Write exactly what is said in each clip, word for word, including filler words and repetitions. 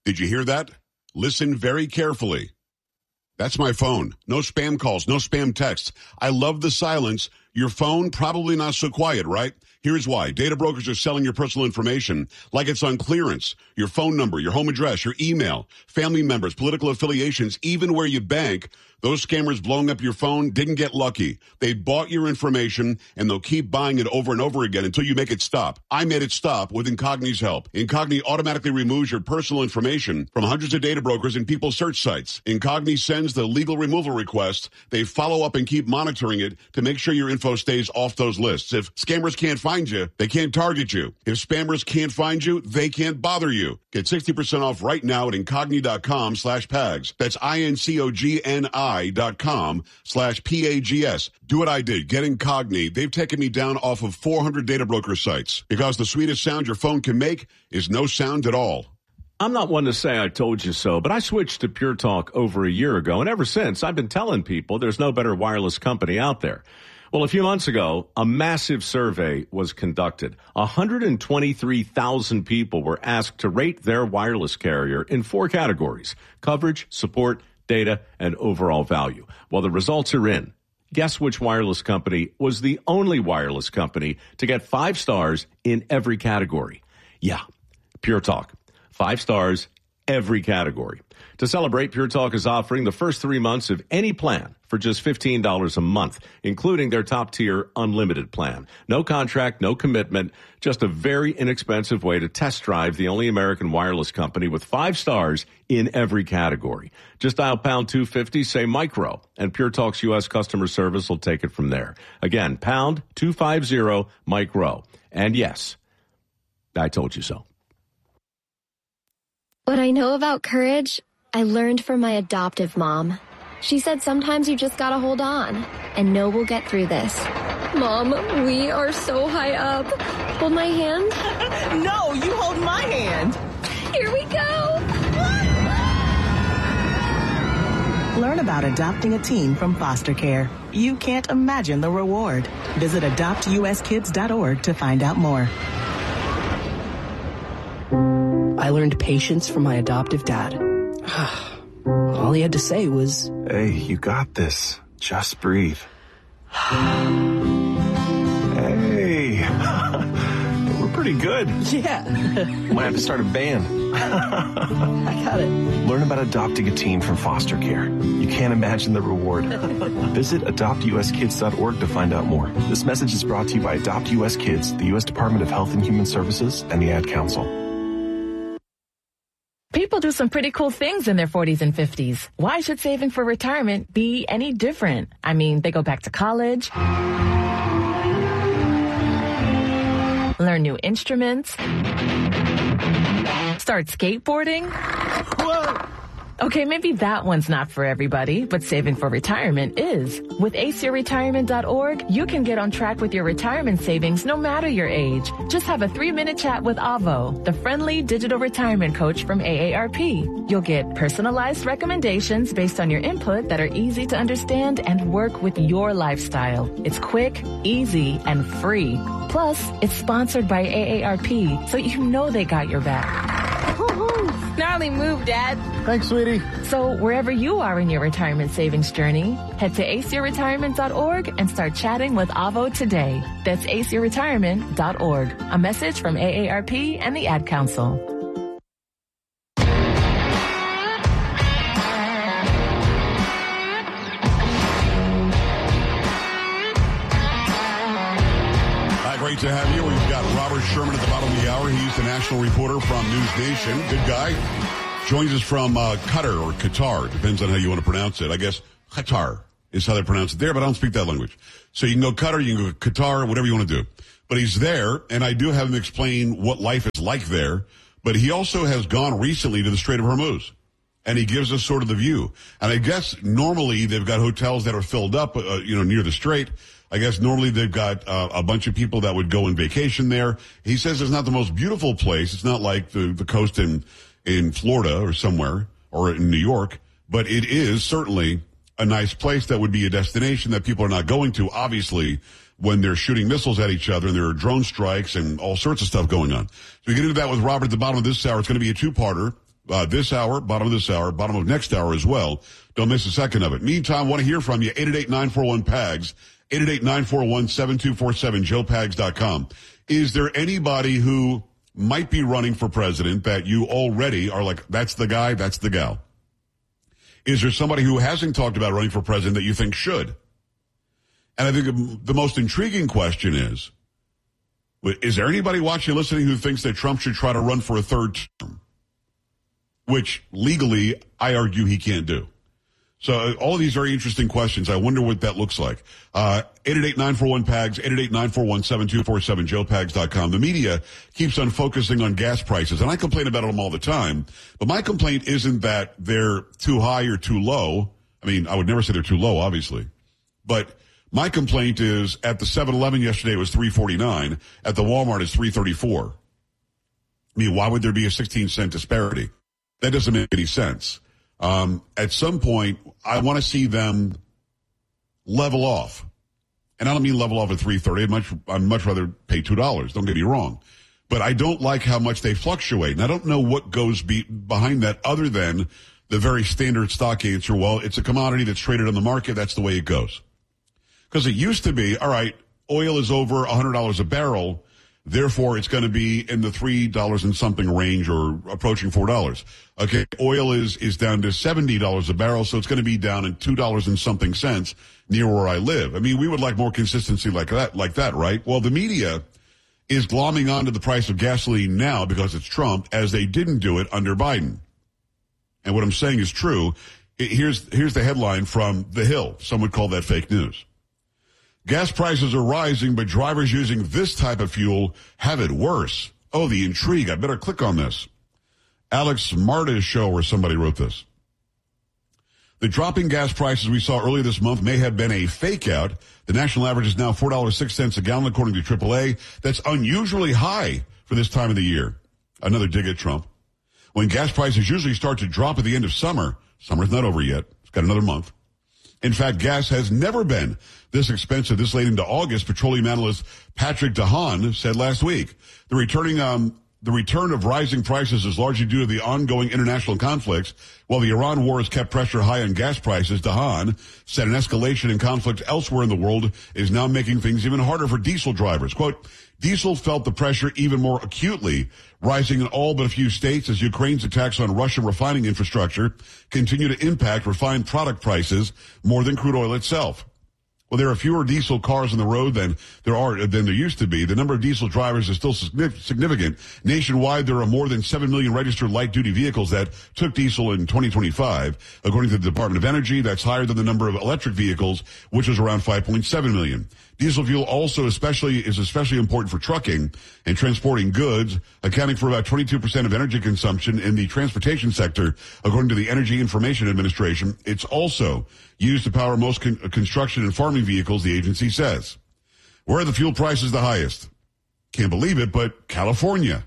Did you hear that? Listen very carefully. That's my phone. No spam calls, no spam texts. I love the silence. Your phone, probably not so quiet, right? Here's why. Data brokers are selling your personal information like it's on clearance. Your phone number, your home address, your email, family members, political affiliations, even where you bank. Those scammers blowing up your phone didn't get lucky. They bought your information, and they'll keep buying it over and over again until you make it stop. I made it stop with Incogni's help. Incogni automatically removes your personal information from hundreds of data brokers and people's search sites. Incogni sends the legal removal request. They follow up and keep monitoring it to make sure your info stays off those lists. If scammers can't find you, they can't target you. If spammers can't find you, they can't bother you. Get sixty percent off right now at Incogni.com slash PAGS. That's I-N-C-O-G-N-I dot com slash P-A-G-S. Do what I did. Get Incogni. They've taken me down off of four hundred data broker sites because the sweetest sound your phone can make is no sound at all. I'm not one to say I told you so, but I switched to Pure Talk over a year ago, and ever since, I've been telling people there's no better wireless company out there. Well, a few months ago, a massive survey was conducted. one hundred twenty-three thousand people were asked to rate their wireless carrier in four categories: coverage, support, data, and overall value. Well, the results are in. Guess which wireless company was the only wireless company to get five stars in every category? Yeah, Pure Talk. Five stars, every category. To celebrate, Pure Talk is offering the first three months of any plan for just fifteen dollars a month, including their top-tier unlimited plan. No contract, no commitment, just a very inexpensive way to test drive the only American wireless company with five stars in every category. Just dial pound two fifty, say micro, and Pure Talk's U S customer service will take it from there. Again, pound two fifty, micro. And yes, I told you so. What I know about courage, I learned from my adoptive mom. She said sometimes you just gotta hold on and know we'll get through this. Mom, we are so high up. Hold my hand. No, you hold my hand. Here we go. Learn about adopting a teen from foster care. You can't imagine the reward. Visit adopt U S kids dot org to find out more. I learned patience from my adoptive dad. All he had to say was, "Hey, you got this. Just breathe." Hey, we're pretty good. Yeah. Might have to start a band. I got it. Learn about adopting a teen from foster care. You can't imagine the reward. Visit adopt U S kids dot org to find out more. This message is brought to you by Adopt U S Kids, the U S Department of Health and Human Services, and the Ad Council. People do some pretty cool things in their forties and fifties. Why should saving for retirement be any different? I mean, they go back to college, learn new instruments, start skateboarding. Whoa! Okay, maybe that one's not for everybody, but saving for retirement is. With ace your retirement dot org, you can get on track with your retirement savings no matter your age. Just have a three-minute chat with Avo, the friendly digital retirement coach from A A R P. You'll get personalized recommendations based on your input that are easy to understand and work with your lifestyle. It's quick, easy, and free. Plus, it's sponsored by A A R P, so you know they got your back. Gnarly move, Dad. Thanks, sweetie. So wherever you are in your retirement savings journey, head to ace your retirement dot org and start chatting with Avo today. That's ace your retirement dot org. A message from A A R P and the Ad Council. Great to have you. We've got Robert Sherman at the bottom of the hour. He's the national reporter from News Nation. Good guy. Joins us from uh, Qatar or Qatar. Depends on how you want to pronounce it. I guess Qatar is how they pronounce it there, but I don't speak that language. So you can go Qatar, you can go Qatar, whatever you want to do. But he's there, and I do have him explain what life is like there. But he also has gone recently to the Strait of Hormuz, and he gives us sort of the view. And I guess normally they've got hotels that are filled up, uh, you know, near the Strait. I guess normally they've got uh, a bunch of people that would go on vacation there. He says it's not the most beautiful place. It's not like the, the coast in, in Florida or somewhere or in New York, but it is certainly a nice place that would be a destination that people are not going to, obviously, when they're shooting missiles at each other and there are drone strikes and all sorts of stuff going on. So we get into that with Robert at the bottom of this hour. It's going to be a two-parter. uh, this hour, bottom of this hour, bottom of next hour as well. Don't miss a second of it. Meantime, want to hear from you. eight eight eight, nine four one, P A G S, eight eight eight, nine four one, seven two four seven, joe pags dot com. Is there anybody who might be running for president that you already are like, that's the guy, that's the gal? Is there somebody who hasn't talked about running for president that you think should? And I think the most intriguing question is, is there anybody watching, listening, who thinks that Trump should try to run for a third term? Which legally, I argue he can't do. So uh, all of these very interesting questions. I wonder what that looks like. Uh, eight eight eight, nine four one, P A G S, eight eight eight, nine four one, seven two four seven, joe pags dot com. The media keeps on focusing on gas prices, and I complain about them all the time. But my complaint isn't that they're too high or too low. I mean, I would never say they're too low, obviously. But my complaint is at the seven eleven yesterday it was three forty-nine. At the Walmart it's three thirty-four. I mean, why would there be a sixteen cent disparity? That doesn't make any sense. Um, at some point, I want to see them level off. And I don't mean level off at three thirty. I'd much, I'd much rather pay two dollars. Don't get me wrong. But I don't like how much they fluctuate. And I don't know what goes be, behind that other than the very standard stock answer. Well, it's a commodity that's traded on the market. That's the way it goes. Because it used to be, all right, oil is over one hundred dollars a barrel. Therefore, it's going to be in the three dollars and something range or approaching four dollars. Okay, oil is, is down to seventy dollars a barrel, so it's going to be down in two dollars and something cents near where I live. I mean, we would like more consistency like that, like that, right? Well, the media is glomming onto the price of gasoline now because it's Trump, as they didn't do it under Biden. And what I'm saying is true. Here's, here's the headline from The Hill. Some would call that fake news. Gas prices are rising, but drivers using this type of fuel have it worse. Oh, the intrigue. I better click on this. Alex Marta's show where somebody wrote this. The dropping gas prices we saw earlier this month may have been a fake out. The national average is now four dollars and six cents a gallon, according to triple A. That's unusually high for this time of the year. Another dig at Trump. When gas prices usually start to drop at the end of summer, summer's not over yet. It's got another month. In fact, gas has never been this expensive this late into August, petroleum analyst Patrick DeHaan said last week. The returning, um, the return of rising prices is largely due to the ongoing international conflicts. While the Iran war has kept pressure high on gas prices, DeHaan said an escalation in conflict elsewhere in the world is now making things even harder for diesel drivers. Quote, diesel felt the pressure even more acutely, rising in all but a few states as Ukraine's attacks on Russian refining infrastructure continue to impact refined product prices more than crude oil itself. Well, there are fewer diesel cars on the road than there are than there used to be. The number of diesel drivers is still significant. Nationwide, there are more than seven million registered light-duty vehicles that took diesel in twenty twenty-five. According to the Department of Energy, that's higher than the number of electric vehicles, which is around five point seven million. Diesel fuel also especially is especially important for trucking and transporting goods, accounting for about twenty-two percent of energy consumption in the transportation sector, according to the Energy Information Administration. It's also used to power most con- construction and farming vehicles, the agency says. Where are the fuel prices the highest? Can't believe it, but California.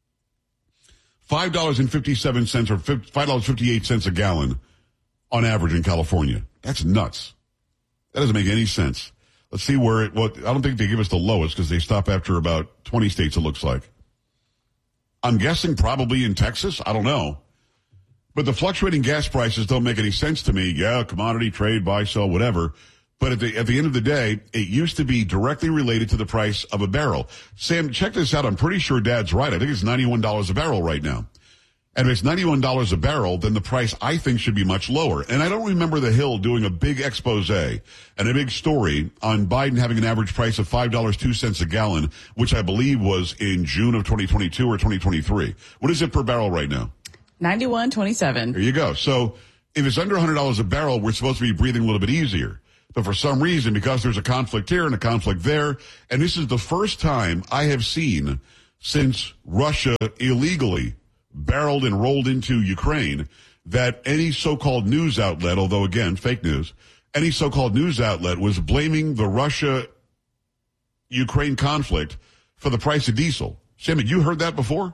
five dollars and fifty-seven cents or five dollars and fifty-eight cents a gallon on average in California. That's nuts. That doesn't make any sense. Let's see where it, what, I don't think they give us the lowest because they stop after about twenty states, it looks like. I'm guessing probably in Texas. I don't know. But the fluctuating gas prices don't make any sense to me. Yeah, commodity, trade, buy, sell, whatever. But at the, at the end of the day, it used to be directly related to the price of a barrel. Sam, check this out. I'm pretty sure Dad's right. I think it's ninety-one dollars a barrel right now. And if it's ninety-one dollars a barrel, then the price, I think, should be much lower. And I don't remember The Hill doing a big expose and a big story on Biden having an average price of five dollars and two cents a gallon, which I believe was in June of twenty twenty-two or twenty twenty-three. What is it per barrel right now? ninety-one twenty-seven. There you go. So if it's under one hundred dollars a barrel, we're supposed to be breathing a little bit easier. But for some reason, because there's a conflict here and a conflict there, and this is the first time I have seen since Russia illegally barreled and rolled into Ukraine that any so-called news outlet, although again, fake news, any so-called news outlet was blaming the Russia-Ukraine conflict for the price of diesel. Sam, had you heard that before?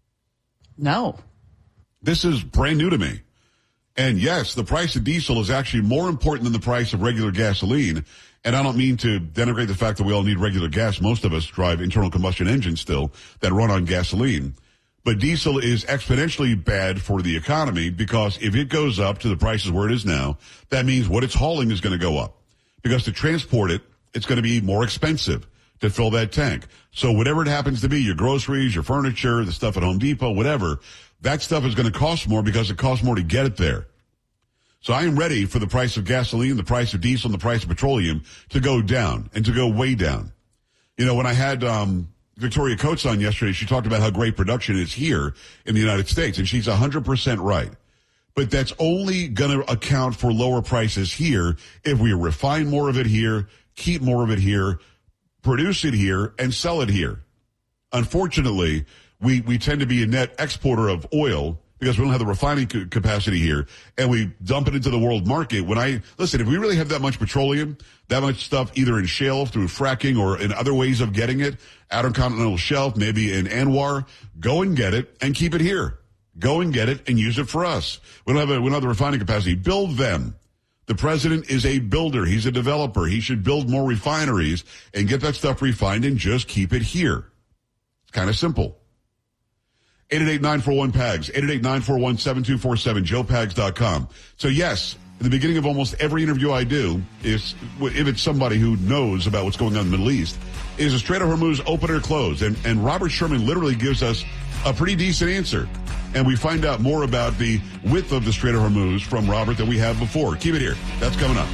No. This is brand new to me. And yes, the price of diesel is actually more important than the price of regular gasoline. And I don't mean to denigrate the fact that we all need regular gas. Most of us drive internal combustion engines still that run on gasoline. But diesel is exponentially bad for the economy because if it goes up to the prices where it is now, that means what it's hauling is going to go up. Because to transport it, it's going to be more expensive to fill that tank. So whatever it happens to be, your groceries, your furniture, the stuff at Home Depot, whatever, that stuff is going to cost more because it costs more to get it there. So I am ready for the price of gasoline, the price of diesel, and the price of petroleum to go down and to go way down. You know, when I had um Victoria Coates on yesterday, she talked about how great production is here in the United States, and she's one hundred percent right. But that's only going to account for lower prices here if we refine more of it here, keep more of it here, produce it here, and sell it here. Unfortunately, we, we tend to be a net exporter of oil because we don't have the refining capacity here, and we dump it into the world market. When I, listen, if we really have that much petroleum, that much stuff either in shale through fracking or in other ways of getting it, outer continental shelf, maybe in Anwar, go and get it and keep it here. Go and get it and use it for us. We don't have, a, we don't have the refining capacity. Build them. The president is a builder. He's a developer. He should build more refineries and get that stuff refined and just keep it here. It's kind of simple. eight eight eight, nine four one, P A G S, eight eight eight, nine four one, seven two four seven, joe pags dot com. So yes, at the beginning of almost every interview I do, is if it's somebody who knows about what's going on in the Middle East, is a Strait of Hormuz open or closed? And, and Robert Sherman literally gives us a pretty decent answer. And we find out more about the width of the Strait of Hormuz from Robert than we have before. Keep it here. That's coming up.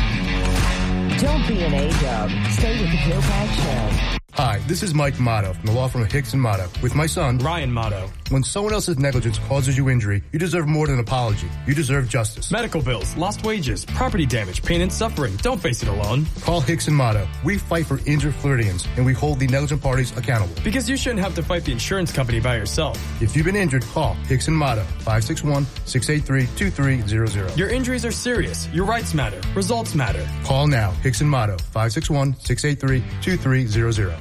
Don't be an A-dub. Stay with the Joe Pags Show. Hi, this is Mike Motto from the law firm of Hicks and Motto with my son, Ryan Motto. When someone else's negligence causes you injury, you deserve more than an apology. You deserve justice. Medical bills, lost wages, property damage, pain and suffering. Don't face it alone. Call Hicks and Motto. We fight for injured Floridians, and we hold the negligent parties accountable. Because you shouldn't have to fight the insurance company by yourself. If you've been injured, call Hicks and Motto, five six one, six eight three, two three zero zero. Your injuries are serious. Your rights matter. Results matter. Call now. Hicks and Motto, five six one, six eight three, two three zero zero.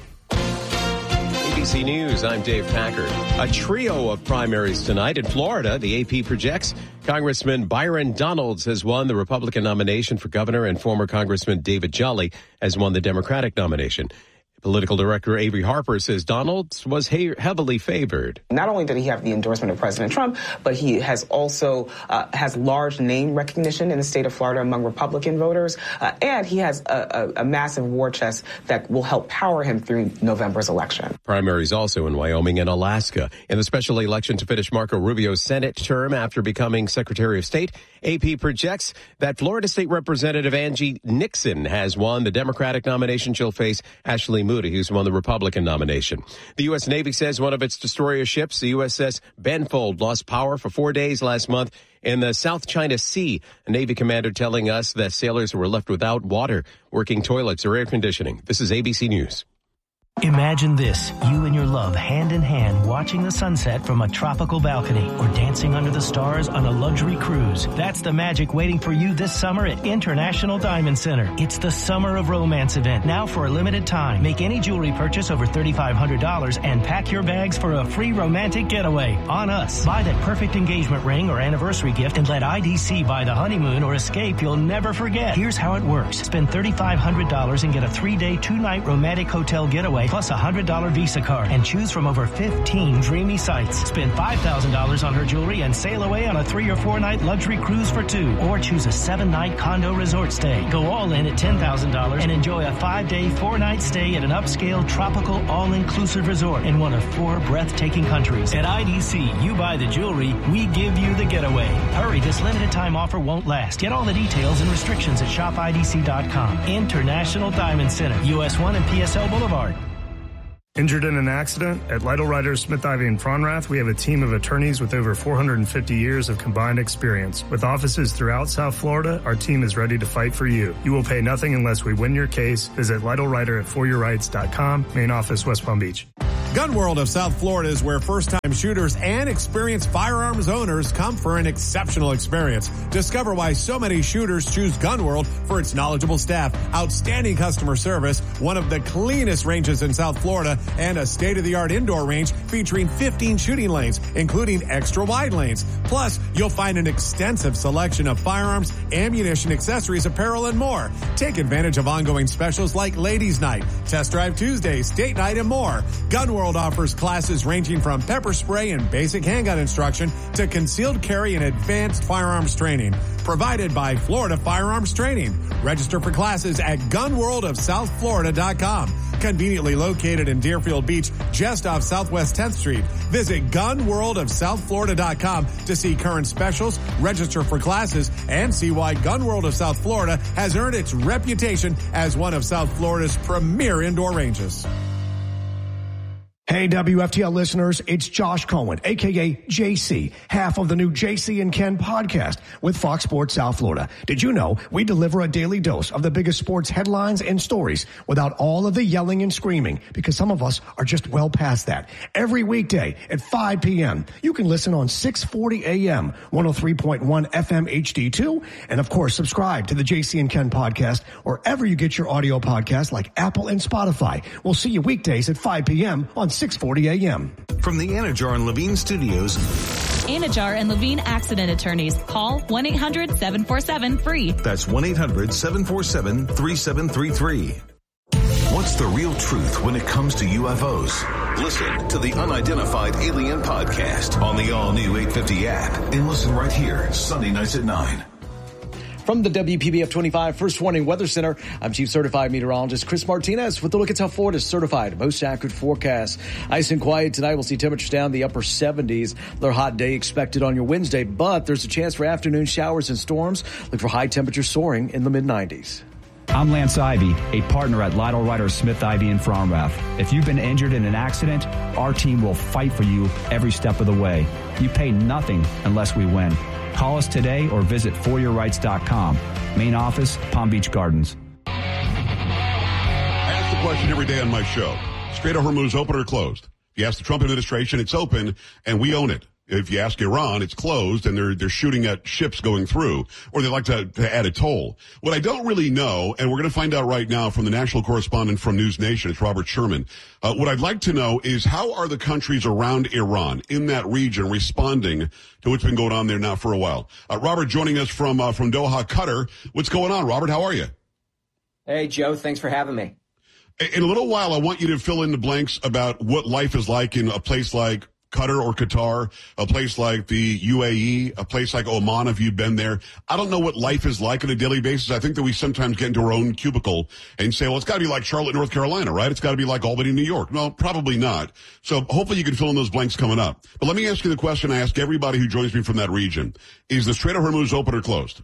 A B C News, I'm Dave Packard. A trio of primaries tonight in Florida. The A P projects Congressman Byron Donalds has won the Republican nomination for governor, and former Congressman David Jolly has won the Democratic nomination. Political director Avery Harper says Donalds was he- heavily favored. Not only did he have the endorsement of President Trump, but he has also uh, has large name recognition in the state of Florida among Republican voters, uh, and he has a, a, a massive war chest that will help power him through November's election. Primaries also in Wyoming and Alaska. In the special election to finish Marco Rubio's Senate term after becoming Secretary of State, A P projects that Florida State Representative Angie Nixon has won the Democratic nomination. She'll face Ashley Moody, who's won the Republican nomination. The U S. Navy says one of its destroyer ships, the U S S Benfold, lost power for four days last month in the South China Sea. A Navy commander telling us that sailors were left without water, working toilets, or air conditioning. This is A B C News. Imagine this, you and your love hand in hand watching the sunset from a tropical balcony or dancing under the stars on a luxury cruise. That's the magic waiting for you this summer at International Diamond Center. It's the Summer of Romance event, now for a limited time. Make any jewelry purchase over three thousand five hundred dollars and pack your bags for a free romantic getaway on us. Buy that perfect engagement ring or anniversary gift and let I D C buy the honeymoon or escape you'll never forget. Here's how it works. Spend three thousand five hundred dollars and get a three-day, two-night romantic hotel getaway plus a one hundred dollars Visa card and choose from over fifteen dreamy sites. Spend five thousand dollars on her jewelry and sail away on a three or four night luxury cruise for two, or choose a seven night condo resort stay. Go all in at ten thousand dollars and enjoy a five day, four night stay at an upscale tropical all-inclusive resort in one of four breathtaking countries. At I D C, you buy the jewelry, we give you the getaway. Hurry, this limited time offer won't last. Get all the details and restrictions at shop I D C dot com. International Diamond Center, U S one and P S L Boulevard. Injured in an accident? At Lytle Writers, Smith, Ivy, and Fronrath, we have a team of attorneys with over four hundred fifty years of combined experience. With offices throughout South Florida, our team is ready to fight for you. You will pay nothing unless we win your case. Visit Lytle Writer at for your rights dot com. Main office, West Palm Beach. Gun World of South Florida is where first-time shooters and experienced firearms owners come for an exceptional experience. Discover why so many shooters choose Gun World for its knowledgeable staff, outstanding customer service, one of the cleanest ranges in South Florida, and a state-of-the-art indoor range featuring fifteen shooting lanes, including extra wide lanes. Plus, you'll find an extensive selection of firearms, ammunition, accessories, apparel, and more. Take advantage of ongoing specials like Ladies Night, Test Drive Tuesdays, Date Night, and more. Gun World Gunworld offers classes ranging from pepper spray and basic handgun instruction to concealed carry and advanced firearms training. Provided by Florida Firearms Training. Register for classes at gun world of south florida dot com. Conveniently located in Deerfield Beach, just off Southwest tenth Street. Visit gun world of south florida dot com to see current specials, register for classes, and see why Gunworld of South Florida has earned its reputation as one of South Florida's premier indoor ranges. Hey, W F T L listeners, it's Josh Cohen, a k a. J C, half of the new J C and Ken podcast with Fox Sports South Florida. Did you know we deliver a daily dose of the biggest sports headlines and stories without all of the yelling and screaming? Because some of us are just well past that. Every weekday at five p.m., you can listen on six forty a.m., one oh three point one F M H D two, and of course, subscribe to the J C and Ken podcast wherever you get your audio podcasts like Apple and Spotify. We'll see you weekdays at five p.m. on six forty a.m. From the Anajar and Levine studios. Anajar and Levine Accident Attorneys. Call one eight hundred seven four seven free. That's one eight hundred seven four seven three seven three three. What's the real truth when it comes to U F Os? Listen to the Unidentified Alien Podcast on the all-new eight fifty app and listen right here Sunday nights at nine. From the W P B F twenty-five First Warning Weather Center, I'm Chief Certified Meteorologist Chris Martinez with a look at South Florida's certified most accurate forecast. Ice and quiet tonight. We'll see temperatures down the upper seventies. Another hot day expected on your Wednesday, but there's a chance for afternoon showers and storms. Look for high temperatures soaring in the mid nineties. I'm Lance Ivy, a partner at Lytle Ryder Smith Ivy in Fromrath. If you've been injured in an accident, our team will fight for you every step of the way. You pay nothing unless we win. Call us today or visit for your rights dot com. Main office, Palm Beach Gardens. I ask the question every day on my show. Strait of Hormuz open or closed? If you ask the Trump administration, it's open, and we own it. If you ask Iran, it's closed, and they're they're shooting at ships going through, or they like to, to add a toll. What I don't really know, and we're going to find out right now from the national correspondent from News Nation, it's Robert Sherman. Uh, what I'd like to know is how are the countries around Iran in that region responding to what's been going on there now for a while? Uh, Robert joining us from uh, from Doha, Qatar. What's going on, Robert? How are you? Hey, Joe. Thanks for having me. In a little while, I want you to fill in the blanks about what life is like in a place like Qatar or Qatar, a place like the U A E, a place like Oman, if you've been there. I don't know what life is like on a daily basis. I think that we sometimes get into our own cubicle and say, well, it's got to be like Charlotte, North Carolina, right? It's got to be like Albany, New York. No, probably not. So hopefully you can fill in those blanks coming up. But let me ask you the question I ask everybody who joins me from that region. Is the Strait of Hormuz open or closed?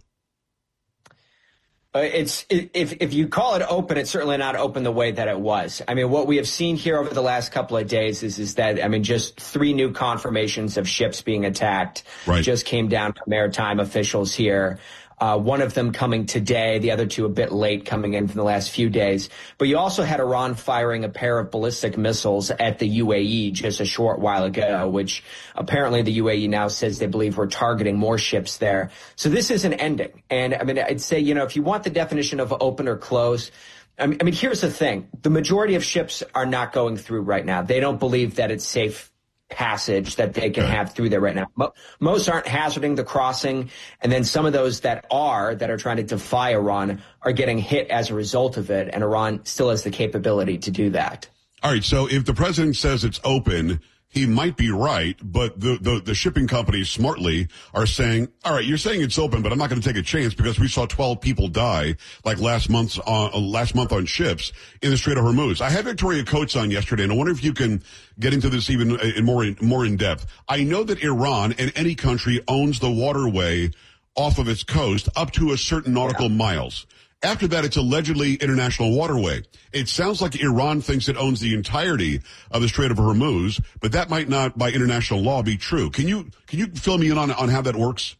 Uh, it's it, if if you call it open, it's certainly not open the way that it was. I mean, what we have seen here over the last couple of days is is that I mean, just three new confirmations of ships being attacked right. just came down from maritime officials here. Uh, one of them coming today, the other two a bit late coming in from the last few days. But you also had Iran firing a pair of ballistic missiles at the U A E just a short while ago, which apparently the U A E now says they believe we're targeting more ships there. So this isn't ending. And I mean, I'd say, you know, if you want the definition of open or closed, I mean, I mean, here's the thing. The majority of ships are not going through right now. They don't believe that it's safe passage that they can have through there right now. Most aren't hazarding the crossing, and then some of those that are, that are trying to defy Iran, are getting hit as a result of it, and Iran still has the capability to do that. All right, so if the president says it's open, he might be right, but the, the, the shipping companies smartly are saying, all right, you're saying it's open, but I'm not going to take a chance because we saw twelve people die like last month's on, uh, last month on ships in the Strait of Hormuz. I had Victoria Coates on yesterday, and I wonder if you can get into this even in more in, more in depth. I know that Iran and any country owns the waterway off of its coast up to a certain nautical yeah. miles. After that, it's allegedly international waterway. It sounds like Iran thinks it owns the entirety of the Strait of Hormuz, but that might not, by international law, be true. Can you can you fill me in on on how that works?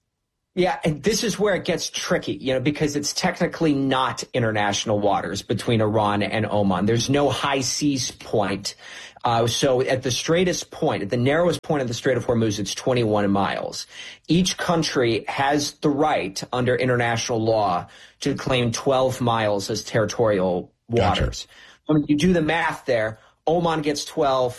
Yeah, and this is where it gets tricky, you know, because it's technically not international waters between Iran and Oman. There's no high seas point. Uh, so at the straightest point, at the narrowest point of the Strait of Hormuz, it's twenty-one miles. Each country has the right under international law to claim twelve miles as territorial waters. Gotcha. When you do the math there, Oman gets twelve,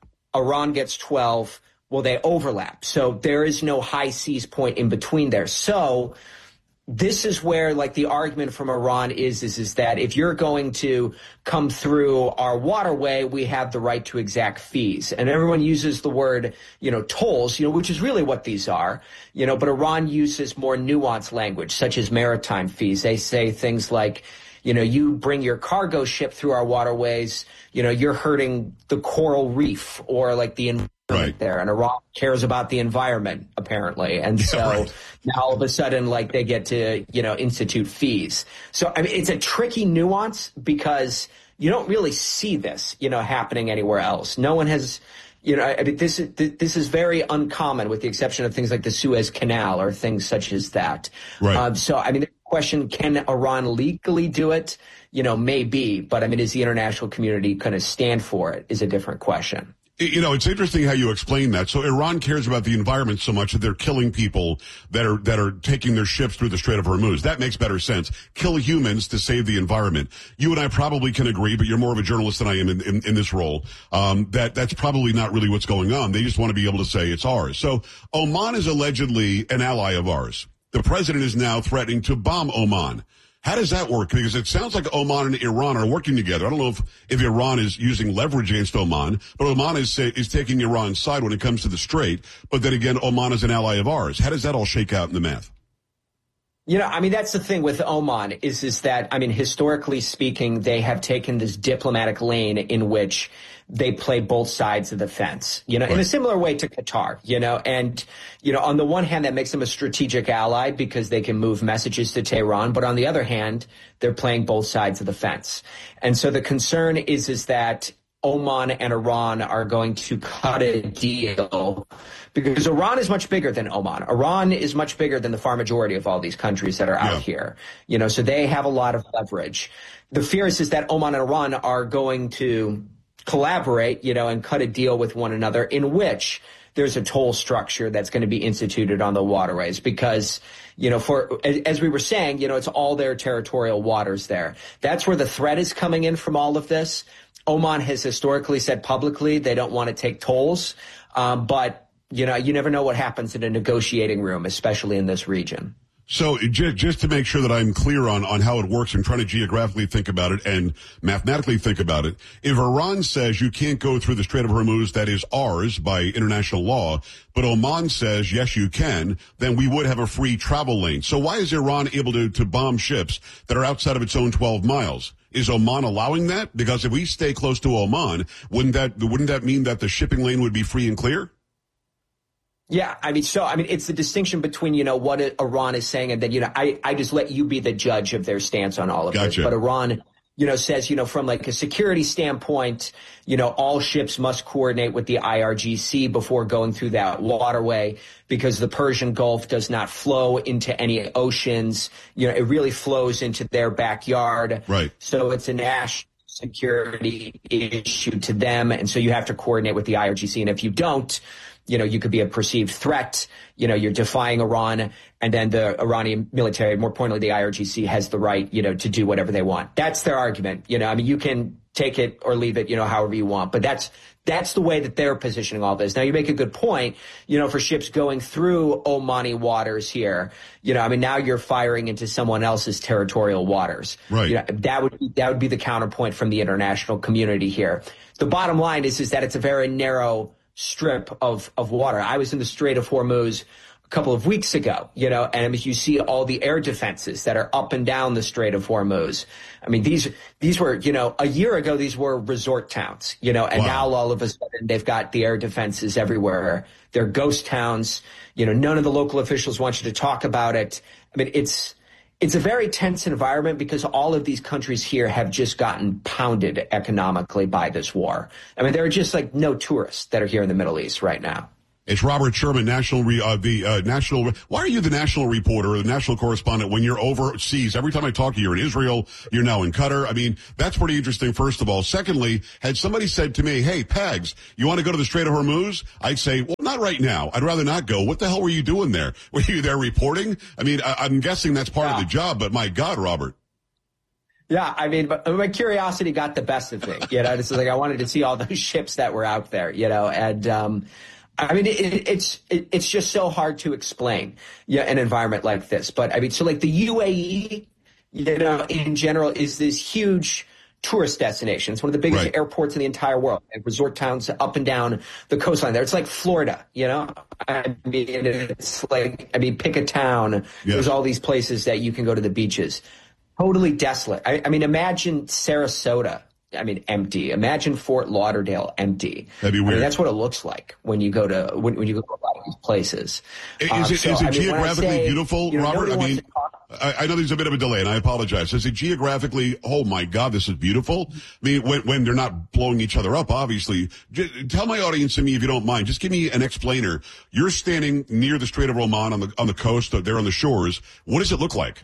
Iran gets twelve. Well, they overlap. So there is no high seas point in between there. So this is where, like, the argument from Iran is, is, is that if you're going to come through our waterway, we have the right to exact fees. And everyone uses the word, you know, tolls, you know, which is really what these are, you know, but Iran uses more nuanced language, such as maritime fees. They say things like, you know, you bring your cargo ship through our waterways, you know, you're hurting the coral reef or like the environment right there. And Iran cares about the environment, apparently. And so yeah, right. now all of a sudden, like, they get to, you know, institute fees. So, I mean, it's a tricky nuance because you don't really see this, you know, happening anywhere else. No one has, you know, I mean, this is, this is very uncommon with the exception of things like the Suez Canal or things such as that. Right. Um, so, I mean, the question, can Iran legally do it? You know, maybe. But, I mean, is the international community going to stand for it is a different question. You know, it's interesting how you explain that. So Iran cares about the environment so much that they're killing people that are that are taking their ships through the Strait of Hormuz. That makes better sense. Kill humans to save the environment. You and I probably can agree, but you're more of a journalist than I am in, in, in this role, um, that that's probably not really what's going on. They just want to be able to say it's ours. So Oman is allegedly an ally of ours. The president is now threatening to bomb Oman. How does that work? Because it sounds like Oman and Iran are working together. I don't know if, if Iran is using leverage against Oman, but Oman is is taking Iran's side when it comes to the Strait. But then again, Oman is an ally of ours. How does that all shake out in the math? You know, I mean, that's the thing with Oman is, is that, I mean, historically speaking, they have taken this diplomatic lane in which they play both sides of the fence, you know, right. in a similar way to Qatar, you know, and, you know, on the one hand, that makes them a strategic ally because they can move messages to Tehran. But on the other hand, they're playing both sides of the fence. And so the concern is, is that Oman and Iran are going to cut a deal because Iran is much bigger than Oman. Iran is much bigger than the far majority of all these countries that are out yeah. here, you know, so they have a lot of leverage. The fear is, is that Oman and Iran are going to collaborate, you know, and cut a deal with one another in which there's a toll structure that's going to be instituted on the waterways because, you know, for, as we were saying, you know, it's all their territorial waters there. That's where the threat is coming in from all of this. Oman has historically said publicly they don't want to take tolls, um, but, you know, you never know what happens in a negotiating room, especially in this region. So j- just to make sure that I'm clear on, on how it works and trying to geographically think about it and mathematically think about it, if Iran says you can't go through the Strait of Hormuz, that is ours by international law, but Oman says, yes, you can, then we would have a free travel lane. So why is Iran able to, to bomb ships that are outside of its own twelve miles? Is Oman allowing that? Because if we stay close to Oman, wouldn't that, wouldn't that mean that the shipping lane would be free and clear? Yeah, I mean, so, I mean, it's the distinction between, you know, what Iran is saying and then, you know, I, I just let you be the judge of their stance on all of gotcha. this. But Iran, you know, says, you know, from like a security standpoint, you know, all ships must coordinate with the I R G C before going through that waterway because the Persian Gulf does not flow into any oceans. You know, it really flows into their backyard. Right. So it's a national security issue to them. And so you have to coordinate with the I R G C. And if you don't, you know, you could be a perceived threat. You know, you're defying Iran, and then the Iranian military, more pointedly, the I R G C, has the right, you know, to do whatever they want. That's their argument. You know, I mean, you can take it or leave it, you know, however you want. But that's that's the way that they're positioning all this. Now, you make a good point, you know, for ships going through Omani waters here. You know, I mean, now you're firing into someone else's territorial waters. Right. You know, that would be, that would be the counterpoint from the international community here. The bottom line is, is that it's a very narrow strip of, of water. I was in the Strait of Hormuz a couple of weeks ago, you know, and as you see all the air defenses that are up and down the Strait of Hormuz. I mean, these, these were, you know, a year ago, these were resort towns, you know, and wow. now all of a sudden they've got the air defenses everywhere. They're ghost towns. You know, none of the local officials want you to talk about it. I mean, it's, It's a very tense environment because all of these countries here have just gotten pounded economically by this war. I mean, there are just like no tourists that are here in the Middle East right now. It's Robert Sherman, national, re, uh, the uh, national. Why are you the national reporter or the national correspondent when you're overseas? Every time I talk to you, you're in Israel. You're now in Qatar. I mean, that's pretty interesting. First of all, secondly, had somebody said to me, "Hey, Pags, you want to go to the Strait of Hormuz?" I'd say, "Well, not right now. I'd rather not go." What the hell were you doing there? Were you there reporting? I mean, I, I'm guessing that's part yeah. of the job. But my God, Robert. Yeah, I mean, but my curiosity got the best of me. You know, it's like I wanted to see all those ships that were out there. You know, and. um I mean, it, it's it, it's just so hard to explain, yeah, an environment like this. But I mean, so like the U A E, you know, in general, is this huge tourist destination. It's one of the biggest right. airports in the entire world, and resort towns up and down the coastline there. It's like Florida, you know? I mean, it's like, I mean, pick a town. Yeah. There's all these places that you can go to the beaches. Totally desolate. I, I mean, imagine Sarasota. I mean, empty. Imagine Fort Lauderdale empty. That'd be weird. I mean, that's what it looks like when you go to when, when you go to a lot of these places. Is um, it, so, is it I mean, geographically say, beautiful, you know, Robert? I mean, talk- I, I know there's a bit of a delay, and I apologize. Is it geographically? Oh my God, this is beautiful. I mean, when when they're not blowing each other up, obviously. Just tell my audience and me, if you don't mind, just give me an explainer. You're standing near the Strait of Oman on the on the coast. There on the shores. What does it look like?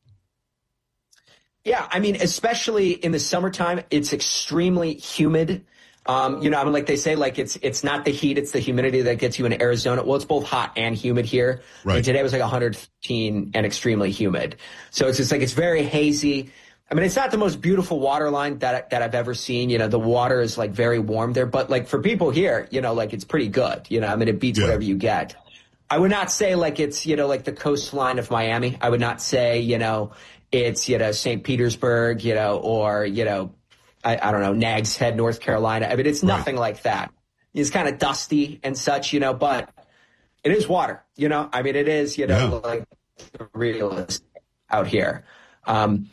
Yeah, I mean, especially in the summertime, it's extremely humid. Um, you know, I mean, like they say, like it's it's not the heat, it's the humidity that gets you in Arizona. Well, it's both hot and humid here. Right. And today was like one hundred fifteen and extremely humid. So it's just like it's very hazy. I mean, it's not the most beautiful water line that that I've ever seen. You know, the water is like very warm there, but like for people here, you know, like it's pretty good. You know, I mean, it beats yeah. whatever you get. I would not say like it's, you know, like the coastline of Miami. I would not say, you know, it's, you know, Saint Petersburg, you know, or, you know, I, I don't know, Nags Head, North Carolina. I mean, it's nothing right. like that. It's kind of dusty and such, you know, but it is water, you know. I mean, it is, you know, yeah. like realist out here. Um,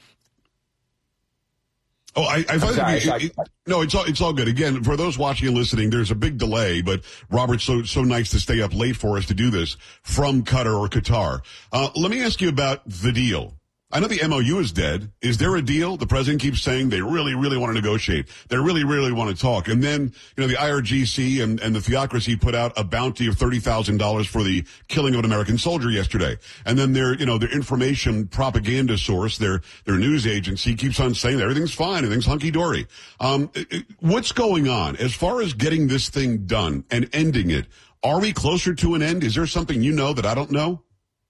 Oh, I, I find sorry, it, sorry. it, no, it's all, it's all good. Again, for those watching and listening, there's a big delay, but Robert's so, so nice to stay up late for us to do this from Qatar or Qatar. Uh, let me ask you about the deal. I know the M O U is dead. Is there a deal? The president keeps saying they really, really want to negotiate. They really, really want to talk. And then, you know, the I R G C and, and the theocracy put out a bounty of thirty thousand dollars for the killing of an American soldier yesterday. And then their, you know, their information propaganda source, their, their news agency keeps on saying that everything's fine, everything's hunky-dory. Um, what's going on as far as getting this thing done and ending it? Are we closer to an end? Is there something you know that I don't know?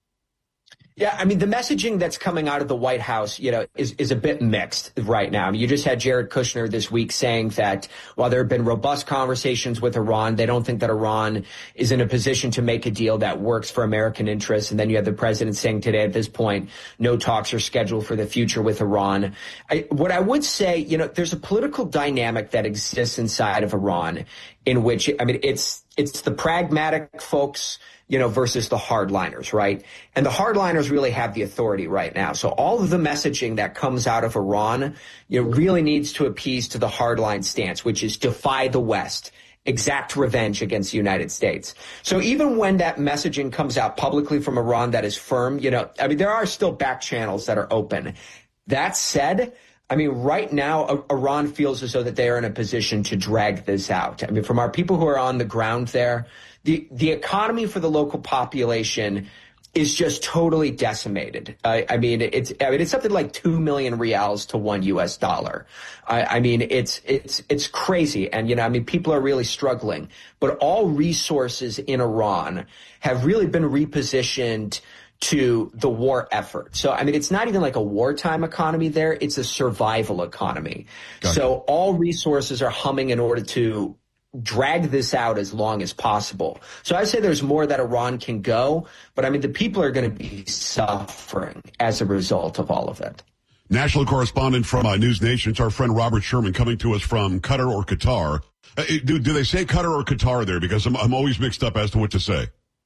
Yeah, I mean, the messaging that's coming out of the White House, you know, is, is a bit mixed right now. I mean, you just had Jared Kushner this week saying that while there have been robust conversations with Iran, they don't think that Iran is in a position to make a deal that works for American interests. And then you have the president saying today at this point, no talks are scheduled for the future with Iran. I, what I would say, you know, there's a political dynamic that exists inside of Iran in which, I mean, it's it's the pragmatic folks, you know, versus the hardliners, right? And the hardliners really have the authority right now. So all of the messaging that comes out of Iran, you know, really needs to appease to the hardline stance, which is defy the West, exact revenge against the United States. So even when that messaging comes out publicly from Iran that is firm, you know, I mean, there are still back channels that are open. That said, I mean, right now, Iran feels as though that they are in a position to drag this out. I mean, from our people who are on the ground there, the, the economy for the local population is just totally decimated. I, I mean, it's I mean, it's something like two million reals to one U S dollar. I, I mean, it's it's it's crazy, and you know, I mean, people are really struggling. But all resources in Iran have really been repositioned to the war effort. So, I mean, it's not even like a wartime economy there. It's a survival economy. Gotcha. So all resources are humming in order to drag this out as long as possible. So I'd say there's more that Iran can go, but I mean, the people are going to be suffering as a result of all of it. National correspondent from uh, News Nation, it's our friend Robert Sherman coming to us from Qatar or Qatar. Uh, do, do they say Qatar or Qatar there? Because I'm, I'm always mixed up as to what to say.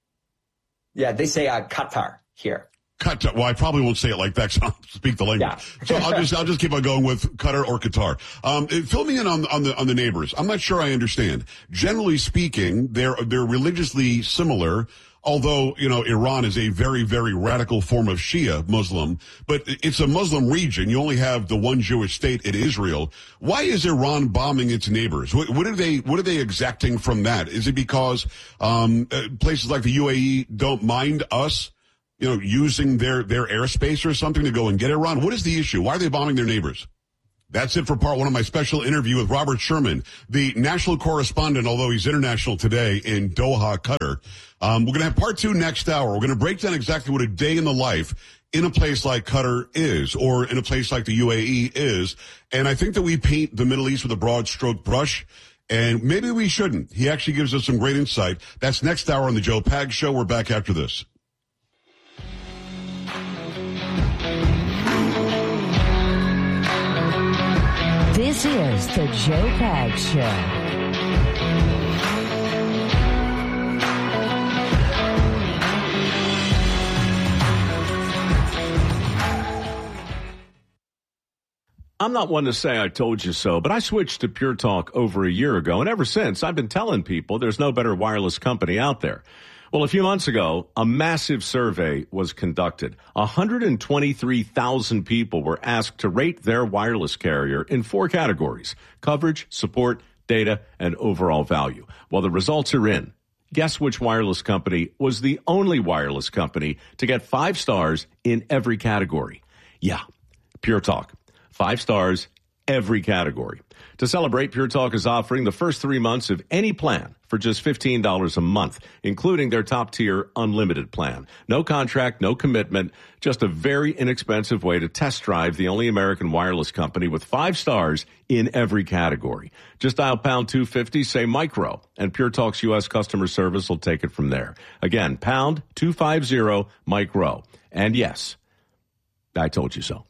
Yeah, they say uh, Qatar here. Qatar. Well, I probably won't say it like that, so I don't speak the language. Yeah. So I'll just I'll just keep on going with Qatar or Qatar. Um, fill me in on on the on the neighbors. I'm not sure I understand. Generally speaking, they're they're religiously similar. Although, you know, Iran is a very, very radical form of Shia Muslim, but it's a Muslim region. You only have the one Jewish state in Israel. Why is Iran bombing its neighbors? What, what are they, what are they exacting from that? Is it because, um, uh, places like the U A E don't mind us, you know, using their, their airspace or something to go and get Iran? What is the issue? Why are they bombing their neighbors? That's it for part one of my special interview with Robert Sherman, the national correspondent, although he's international today in Doha, Qatar. Um, we're going to have part two next hour. We're going to break down exactly what a day in the life in a place like Qatar is, or in a place like the U A E is. And I think that we paint the Middle East with a broad stroke brush. And maybe we shouldn't. He actually gives us some great insight. That's next hour on the Joe Pags Show. We're back after this. This is the Joe Pags Show. I'm not one to say I told you so, but I switched to Pure Talk over a year ago, and ever since, I've been telling people there's no better wireless company out there. Well, a few months ago, a massive survey was conducted. one hundred twenty-three thousand people were asked to rate their wireless carrier in four categories: coverage, support, data, and overall value. Well, the results are in. Guess which wireless company was the only wireless company to get five stars in every category? Yeah, Pure Talk. Five stars, every category. To celebrate, Pure Talk is offering the first three months of any plan for just fifteen dollars a month, including their top-tier unlimited plan. No contract, no commitment, just a very inexpensive way to test drive the only American wireless company with five stars in every category. Just dial pound two fifty, say micro, and Pure Talk's U S customer service will take it from there. Again, pound two fifty, micro. And yes, I told you so.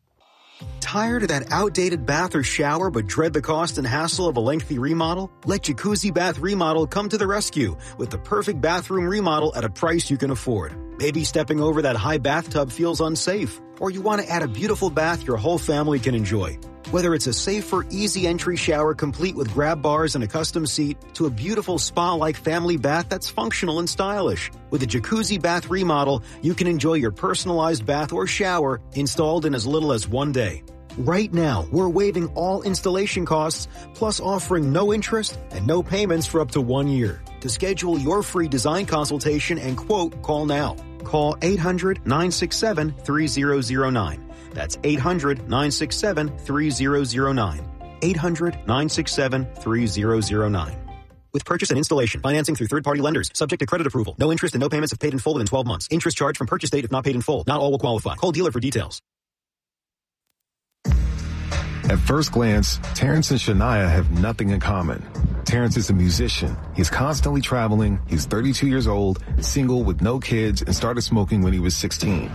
Tired of that outdated bath or shower but dread the cost and hassle of a lengthy remodel? Let Jacuzzi Bath Remodel come to the rescue with the perfect bathroom remodel at a price you can afford. Maybe stepping over that high bathtub feels unsafe, or you want to add a beautiful bath your whole family can enjoy. Whether it's a safer, easy entry shower complete with grab bars and a custom seat to a beautiful spa-like family bath that's functional and stylish. With a Jacuzzi Bath Remodel, you can enjoy your personalized bath or shower installed in as little as one day. Right now, we're waiving all installation costs, plus offering no interest and no payments for up to one year. To schedule your free design consultation and quote, call now. Call eight hundred, nine six seven, three zero zero nine. That's eight hundred, nine six seven, three zero zero nine. eight hundred, nine six seven, three zero zero nine. With purchase and installation, financing through third-party lenders, subject to credit approval. No interest and no payments if paid in full within twelve months. Interest charged from purchase date if not paid in full. Not all will qualify. Call dealer for details. At first glance, Terrence and Shania have nothing in common. Terrence is a musician. He's constantly traveling. He's thirty-two years old, single with no kids, and started smoking when he was sixteen.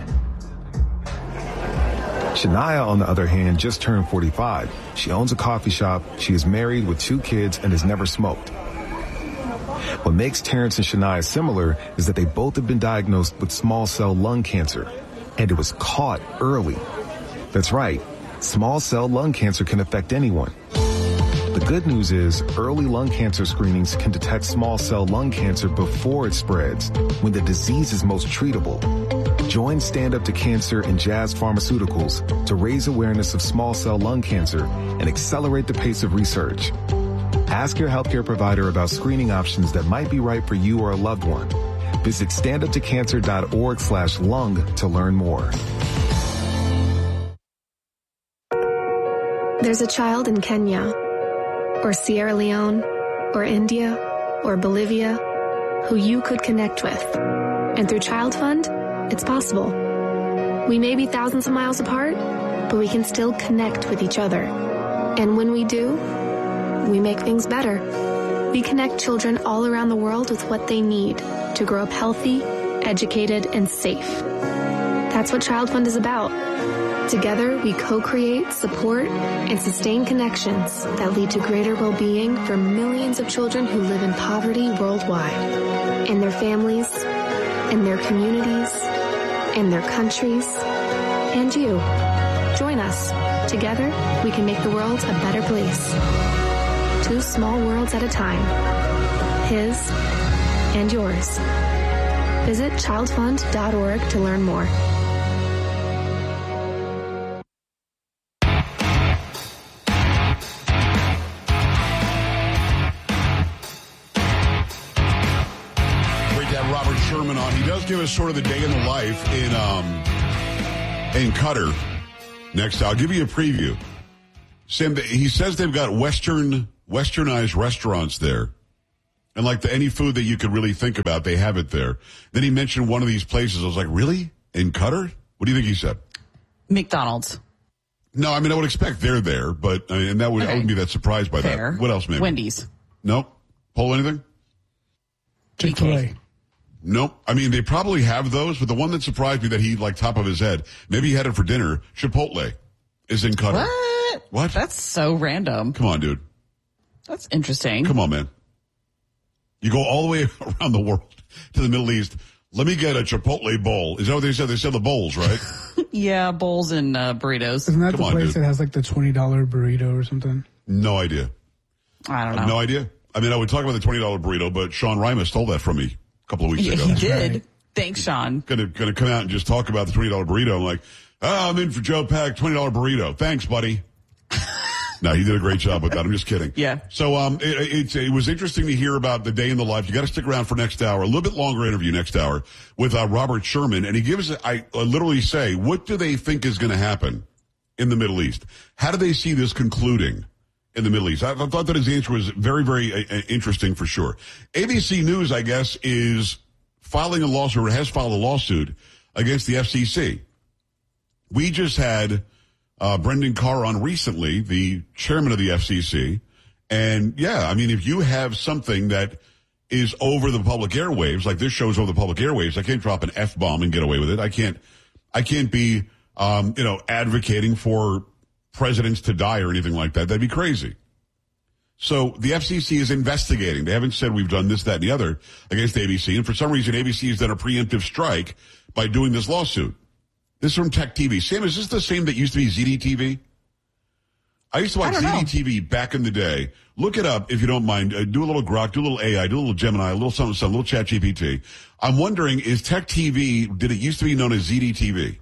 Shania, on the other hand, just turned forty-five. She owns a coffee shop. She is married with two kids and has never smoked. What makes Terrence and Shania similar is that they both have been diagnosed with small cell lung cancer, and it was caught early. That's right. Small cell lung cancer can affect anyone. The good news is early lung cancer screenings can detect small cell lung cancer before it spreads, when the disease is most treatable. Join Stand Up to Cancer and Jazz Pharmaceuticals to raise awareness of small cell lung cancer and accelerate the pace of research. Ask your healthcare provider about screening options that might be right for you or a loved one. Visit standuptocancer.org slash lung to learn more. There's a child in Kenya, or Sierra Leone, or India, or Bolivia, who you could connect with. And through Child Fund, it's possible. We may be thousands of miles apart, but we can still connect with each other. And when we do, we make things better. We connect children all around the world with what they need to grow up healthy, educated, and safe. That's what Child Fund is about. Together, we co-create, support, and sustain connections that lead to greater well-being for millions of children who live in poverty worldwide, in their families, in their communities, in their countries, and you. Join us. Together, we can make the world a better place. Two small worlds at a time. His and yours. Visit child fund dot org to learn more. On. He does give us sort of the day in the life in um in Qatar. Next, I'll give you a preview. Sam, he says they've got Western westernized restaurants there, and like the, any food that you could really think about, they have it there. Then he mentioned one of these places. I was like, really? In Qatar? What do you think he said? McDonald's. No, I mean, I would expect they're there, but, I mean, and that would, okay. I wouldn't be that surprised by Fair. that. What else, maybe? Wendy's. Nope. Poll anything? Chick-fil-A. Nope. I mean, they probably have those, but the one that surprised me that he, like, top of his head, maybe he had it for dinner, Chipotle is in Qatar. What? What? That's so random. Come on, dude. That's interesting. Come on, man. You go all the way around the world to the Middle East. Let me get a Chipotle bowl. Is that what they said? They said the bowls, right? Yeah, bowls and uh, burritos. Isn't that Come the on, place dude. that has like the twenty dollars burrito or something? No idea. I don't I know. have no idea. I mean, I would talk about the twenty dollars burrito, but Sean Rimas stole that from me a couple of weeks Yeah, ago. he did. Thanks, Sean. Gonna, gonna come out and just talk about the twenty dollars burrito. I'm like, oh, I'm in for Joe Pack, twenty dollars burrito. Thanks, buddy. No, he did a great job with that. I'm just kidding. Yeah. So um, it, it, it was interesting to hear about the day in the life. You got to stick around for next hour, a little bit longer interview next hour with uh, Robert Sherman. And he gives, I, I literally say, what do they think is going to happen in the Middle East? How do they see this concluding in the Middle East? I, I thought that his answer was very, very uh, interesting for sure. A B C News, I guess, is filing a lawsuit or has filed a lawsuit against the F C C. We just had Uh, Brendan Carr on recently, the chairman of the F C C. And yeah, I mean, if you have something that is over the public airwaves, like this show's over the public airwaves, I can't drop an F-bomb and get away with it. I can't, I can't be, um, you know, advocating for presidents to die or anything like that. That'd be crazy. So the F C C is investigating. They haven't said we've done this, that, and the other against A B C. And for some reason, A B C has done a preemptive strike by doing this lawsuit. This is from Tech T V. Sam, is this the same that used to be Z D T V? I used to watch Z D T V back in the day. Look it up if you don't mind. Uh, do a little Grok, do a little A I, do a little Gemini, a little something, something, a little Chat G P T. I'm wondering, is Tech T V, did it used to be known as Z D T V?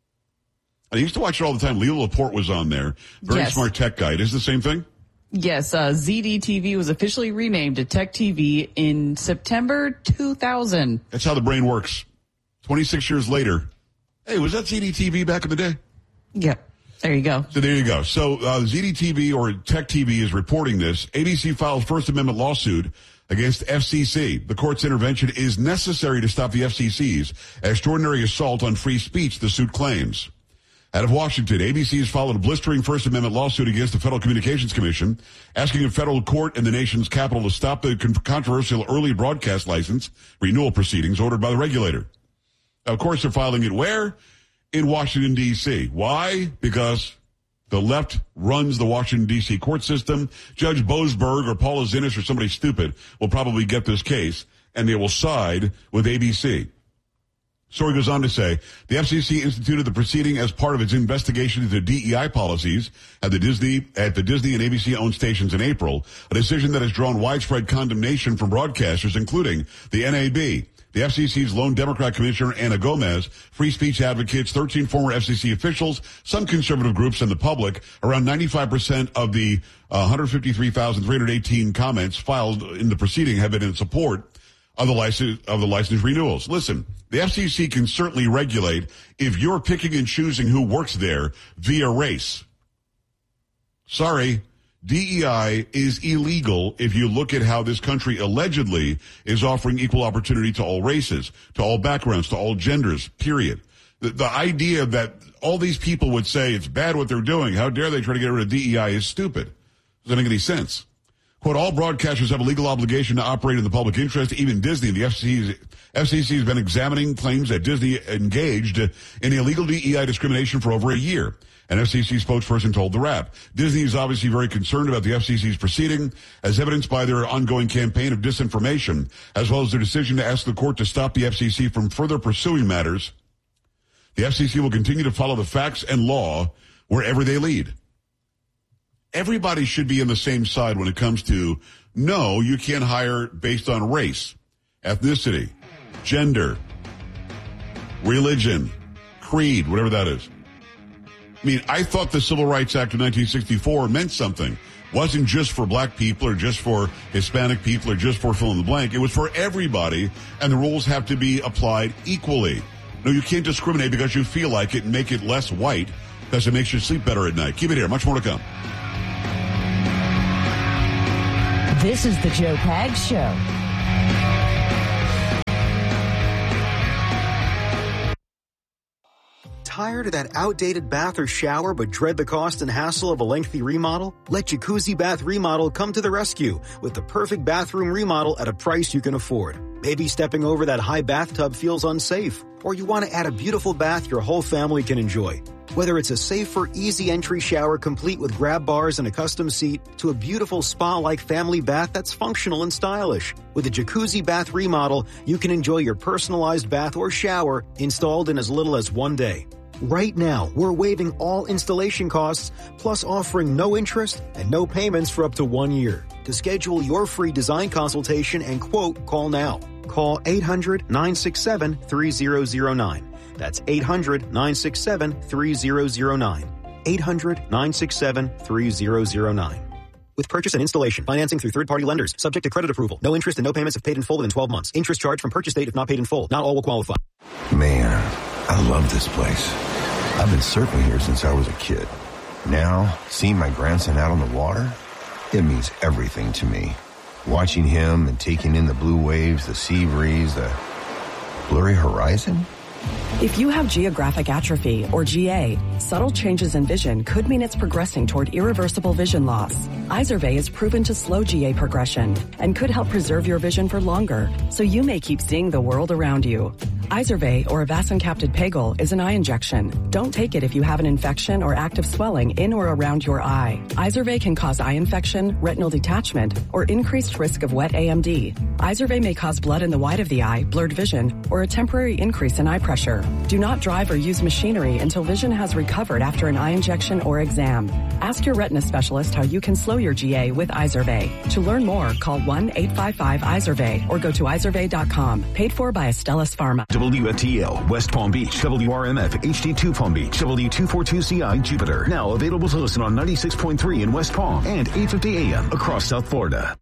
I used to watch it all the time. Leo Laporte was on there. Very Yes. smart tech guy. Is it the same thing? Yes, uh, Z D T V was officially renamed to Tech T V in September two thousand. That's how the brain works. twenty-six years later. Hey, was that Z D T V back in the day? Yep. There you go. So there you go. So uh, Z D T V or Tech T V is reporting this. A B C files First Amendment lawsuit against F C C. The court's intervention is necessary to stop the F C C's extraordinary assault on free speech, the suit claims. Out of Washington, A B C has followed a blistering First Amendment lawsuit against the Federal Communications Commission, asking a federal court in the nation's capital to stop the con- controversial early broadcast license renewal proceedings ordered by the regulator. Of course, they're filing it where? In Washington, D C. Why? Because the left runs the Washington, D C court system. Judge Boasberg or Paula Zinnis or somebody stupid will probably get this case, and they will side with A B C. Story goes on to say, the F C C instituted the proceeding as part of its investigation into D E I policies at the Disney, at the Disney and A B C-owned stations in April, a decision that has drawn widespread condemnation from broadcasters, including the N A B. The F C C's lone Democrat Commissioner, Anna Gomez, free speech advocates, thirteen former F C C officials, some conservative groups, and the public. Around ninety-five percent of the uh, one hundred fifty-three thousand three hundred eighteen comments filed in the proceeding have been in support of the license, of the license renewals. Listen, the F C C can certainly regulate if you're picking and choosing who works there via race. Sorry. D E I is illegal if you look at how this country allegedly is offering equal opportunity to all races, to all backgrounds, to all genders, period. The, the idea that all these people would say it's bad what they're doing, how dare they try to get rid of D E I, is stupid. Doesn't make any sense. Quote, all broadcasters have a legal obligation to operate in the public interest. Even Disney, the F C C, F C C has been examining claims that Disney engaged in illegal D E I discrimination for over a year. An F C C spokesperson told The Wrap. Disney is obviously very concerned about the F C C's proceeding, as evidenced by their ongoing campaign of disinformation, as well as their decision to ask the court to stop the F C C from further pursuing matters. The F C C will continue to follow the facts and law wherever they lead. Everybody should be on the same side when it comes to, no, you can't hire based on race, ethnicity, gender, religion, creed, whatever that is. I mean, I thought the Civil Rights Act of nineteen sixty-four meant something. It wasn't just for black people or just for Hispanic people or just for fill in the blank. It was for everybody, and the rules have to be applied equally. No, you can't discriminate because you feel like it and make it less white because it makes you sleep better at night. Keep it here. Much more to come. This is the Joe Pags Show. Tired of that outdated bath or shower but dread the cost and hassle of a lengthy remodel? Let Jacuzzi Bath Remodel come to the rescue with the perfect bathroom remodel at a price you can afford. Maybe stepping over that high bathtub feels unsafe, or you want to add a beautiful bath your whole family can enjoy. Whether it's a safer, easy entry shower complete with grab bars and a custom seat to a beautiful spa-like family bath that's functional and stylish. With a Jacuzzi Bath Remodel, you can enjoy your personalized bath or shower installed in as little as one day. Right now, we're waiving all installation costs, plus offering no interest and no payments for up to one year. To schedule your free design consultation and quote, call now. Call eight hundred, nine six seven, three zero zero nine. That's eight hundred, nine six seven, three zero zero nine. eight hundred, nine six seven, three zero zero nine. With purchase and installation, financing through third-party lenders, subject to credit approval. No interest and no payments if paid in full within twelve months. Interest charged from purchase date if not paid in full. Not all will qualify. Man, I love this place. I've been surfing here since I was a kid. Now, seeing my grandson out on the water, it means everything to me. Watching him and taking in the blue waves, the sea breeze, the blurry horizon. If you have geographic atrophy, or G A, subtle changes in vision could mean it's progressing toward irreversible vision loss. Izervay is proven to slow G A progression and could help preserve your vision for longer, so you may keep seeing the world around you. Izervay, or avacincaptad pegol, is an eye injection. Don't take it if you have an infection or active swelling in or around your eye. Izervay can cause eye infection, retinal detachment, or increased risk of wet A M D. Izervay may cause blood in the white of the eye, blurred vision, or a temporary increase in eye pressure. Do not drive or use machinery until vision has recovered after an eye injection or exam. Ask your retina specialist how you can slow your G A with Izervay. To learn more, call one eight five five Izervay or go to izervay dot com. Paid for by Astellas Pharma. W F T L, West Palm Beach, W R M F, H D two Palm Beach, W two forty-two C I, Jupiter. Now available to listen on ninety-six point three in West Palm and eight fifty A M across South Florida.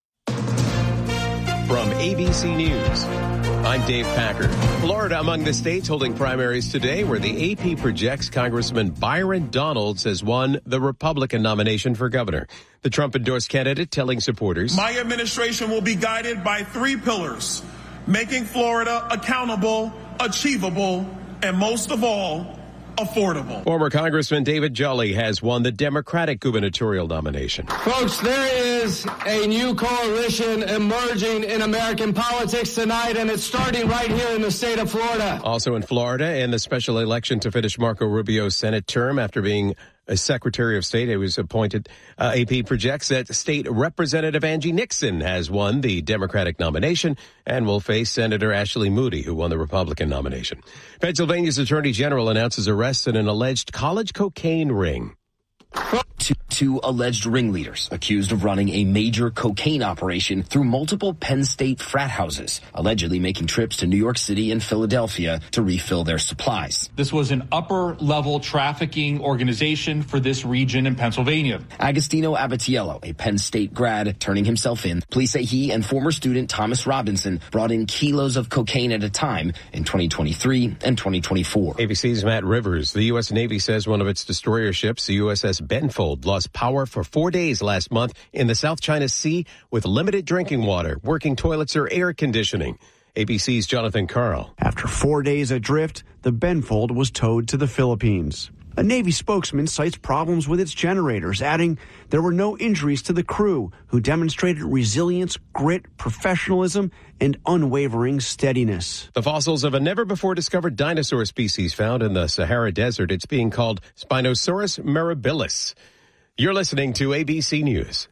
From A B C News, I'm Dave Packer. Florida among the states holding primaries today, where the A P projects Congressman Byron Donalds has won the Republican nomination for governor. The Trump-endorsed candidate telling supporters, "My administration will be guided by three pillars: making Florida accountable, achievable, and most of all, affordable." Former Congressman David Jolly has won the Democratic gubernatorial nomination. Folks, there is a new coalition emerging in American politics tonight, and it's starting right here in the state of Florida. Also in Florida, in the special election to finish Marco Rubio's Senate term after being a Secretary of State, he was appointed. Uh, A P projects that State Representative Angie Nixon has won the Democratic nomination and will face Senator Ashley Moody, who won the Republican nomination. Pennsylvania's Attorney General announces arrests in an alleged college cocaine ring. Two, two alleged ringleaders accused of running a major cocaine operation through multiple Penn State frat houses, allegedly making trips to New York City and Philadelphia to refill their supplies. This was an upper-level trafficking organization for this region in Pennsylvania. Agostino Abatiello, a Penn State grad, turning himself in. Police say he and former student Thomas Robinson brought in kilos of cocaine at a time in twenty twenty-three and twenty twenty-four. A B C's Matt Rivers. The U S Navy says one of its destroyer ships, the U S S Benfold, lost power for four days last month in the South China Sea with limited drinking water, working toilets, or air conditioning. A B C's Jonathan Carl. After four days adrift, the Benfold was towed to the Philippines. A Navy spokesman cites problems with its generators, adding there were no injuries to the crew, who demonstrated resilience, grit, professionalism, and unwavering steadiness. The fossils of a never-before-discovered dinosaur species found in the Sahara Desert. It's being called Spinosaurus mirabilis. You're listening to A B C News.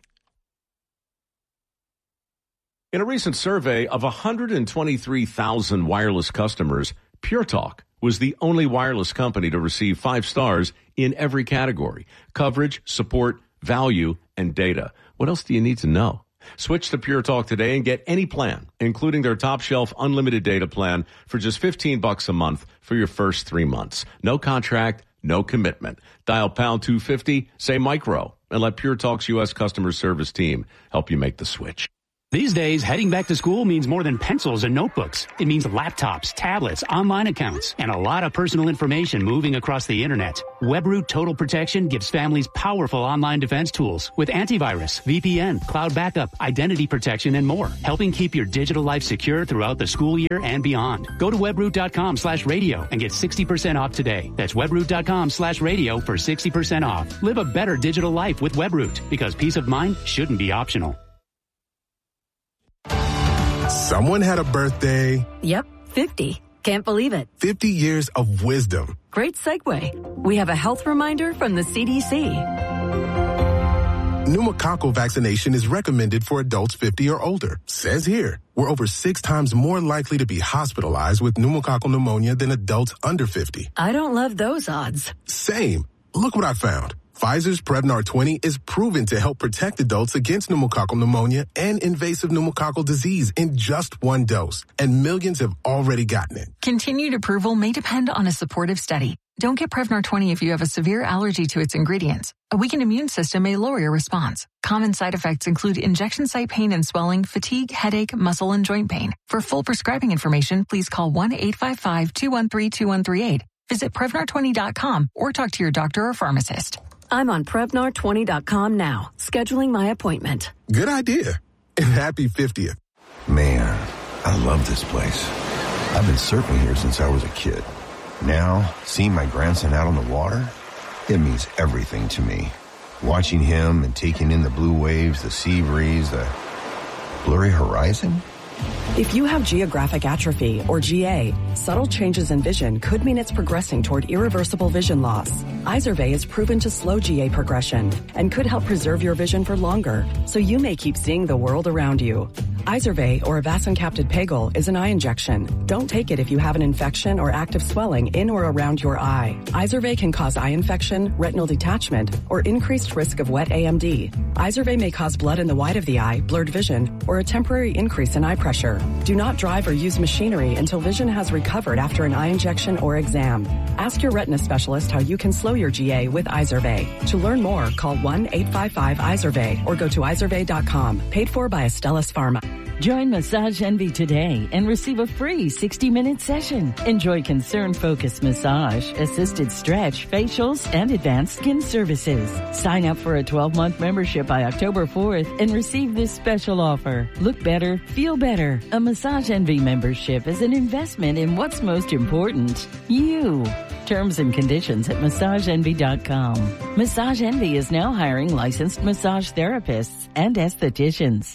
In a recent survey of one hundred twenty-three thousand wireless customers, Pure Talk was the only wireless company to receive five stars in every category: coverage, support, value, and data. What else do you need to know? Switch to Pure Talk today and get any plan, including their top shelf unlimited data plan, for just fifteen bucks a month for your first three months. No contract, no commitment. Dial pound two fifty, say micro, and let Pure Talk's U S customer service team help you make the switch. These days, heading back to school means more than pencils and notebooks. It means laptops, tablets, online accounts, and a lot of personal information moving across the internet. WebRoot Total Protection gives families powerful online defense tools with antivirus, V P N, cloud backup, identity protection, and more, helping keep your digital life secure throughout the school year and beyond. Go to webroot.com slash radio and get sixty percent off today. That's webroot.com slash radio for sixty percent off. Live a better digital life with WebRoot, because peace of mind shouldn't be optional. Someone had a birthday. Yep, fifty. Can't believe it. fifty years of wisdom. Great segue. We have a health reminder from the C D C. Pneumococcal vaccination is recommended for adults fifty or older. Says here, we're over six times more likely to be hospitalized with pneumococcal pneumonia than adults under fifty. I don't love those odds. Same. Look what I found. Pfizer's Prevnar twenty is proven to help protect adults against pneumococcal pneumonia and invasive pneumococcal disease in just one dose, and millions have already gotten it. Continued approval may depend on a supportive study. Don't get Prevnar twenty if you have a severe allergy to its ingredients. A weakened immune system may lower your response. Common side effects include injection site pain and swelling, fatigue, headache, muscle, and joint pain. For full prescribing information, please call one eight five five, two one three, two one three eight. Visit Prevnar twenty dot com or talk to your doctor or pharmacist. I'm on Prevnar twenty dot com now, scheduling my appointment. Good idea. And happy fiftieth. Man, I love this place. I've been surfing here since I was a kid. Now, seeing my grandson out on the water, it means everything to me. Watching him and taking in the blue waves, the sea breeze, the blurry horizon. If you have geographic atrophy, or G A, subtle changes in vision could mean it's progressing toward irreversible vision loss. Izervay is proven to slow G A progression and could help preserve your vision for longer, so you may keep seeing the world around you. Izervay, or avacincaptad pegol, is an eye injection. Don't take it if you have an infection or active swelling in or around your eye. Izervay can cause eye infection, retinal detachment, or increased risk of wet A M D. Izervay may cause blood in the white of the eye, blurred vision, or a temporary increase in eye pressure. Do not drive or use machinery until vision has recovered after an eye injection or exam. Ask your retina specialist how you can slow your G A with Izervay. To learn more, call one eight five five Izervay or go to izervay dot com. Paid for by Astellas Pharma. Join Massage Envy today and receive a free sixty-minute session. Enjoy concern-focused massage, assisted stretch, facials, and advanced skin services. Sign up for a twelve-month membership by October fourth and receive this special offer. Look better, feel better. A Massage Envy membership is an investment in what's most important, you. Terms and conditions at massage envy dot com. Massage Envy is now hiring licensed massage therapists and estheticians.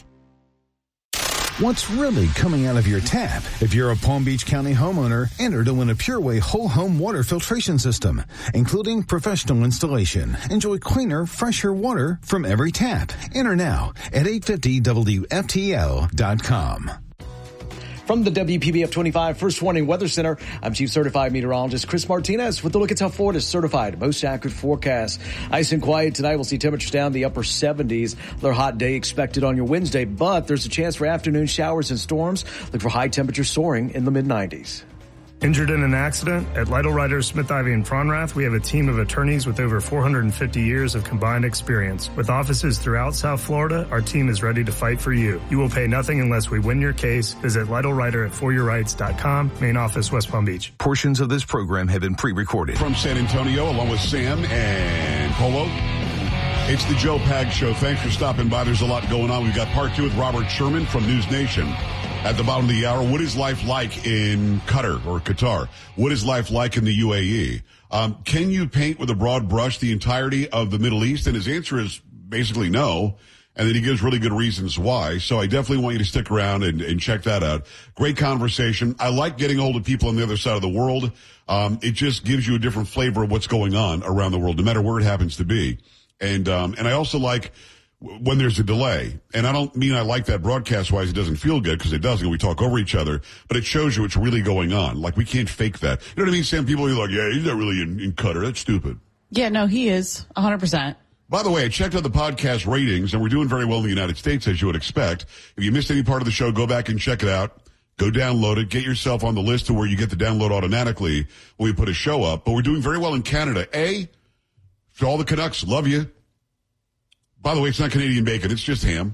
What's really coming out of your tap? If you're a Palm Beach County homeowner, enter to win a PureWay whole home water filtration system, including professional installation. Enjoy cleaner, fresher water from every tap. Enter now at eight fifty W F T L dot com. From the W P B F twenty-five First Warning Weather Center, I'm Chief Certified Meteorologist Chris Martinez with the look at how Florida's certified most accurate forecast. Ice and quiet tonight. We'll see temperatures down the upper seventies. Another hot day expected on your Wednesday, but there's a chance for afternoon showers and storms. Look for high temperatures soaring in the mid nineties. Injured in an accident? At Lytle Ryder, Smith, Ivy, and Fronrath, we have a team of attorneys with over four hundred fifty years of combined experience. With offices throughout South Florida, our team is ready to fight for you. You will pay nothing unless we win your case. Visit Lytle Ryder at for your rights dot com, main office, West Palm Beach. Portions of this program have been pre-recorded. From San Antonio, along with Sam and Polo, it's the Joe Pag Show. Thanks for stopping by. There's a lot going on. We've got part two with Robert Sherman from News Nation. At the bottom of the hour, what is life like in Qatar or Qatar? What is life like in the U A E? Um, can you paint with a broad brush the entirety of the Middle East? And his answer is basically no. And then he gives really good reasons why. So I definitely want you to stick around and, and check that out. Great conversation. I like getting a hold of people on the other side of the world. Um, it just gives you a different flavor of what's going on around the world, no matter where it happens to be. And, um, and I also like when there's a delay. And I don't mean I like that broadcast-wise. It doesn't feel good because it doesn't. We talk over each other, but it shows you what's really going on. Like, we can't fake that. You know what I mean, Sam? People are like, yeah, he's not really in, in Qatar. That's stupid. Yeah, no, he is one hundred percent. By the way, I checked out the podcast ratings, and we're doing very well in the United States, as you would expect. If you missed any part of the show, go back and check it out. Go download it. Get yourself on the list to where you get the download automatically when we put a show up. But we're doing very well in Canada. A, for all the Canucks, love you. By the way, it's not Canadian bacon. It's just ham.